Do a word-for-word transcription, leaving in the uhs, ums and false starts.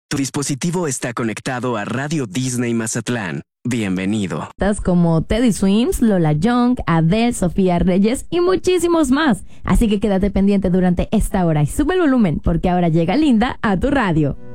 Tu dispositivo está conectado a Radio Disney Mazatlán. Bienvenido. Estás como Teddy Swims, Lola Young, Adele, Sofía Reyes y muchísimos más. Así que quédate pendiente durante esta hora y sube el volumen porque ahora llega Linda a tu radio.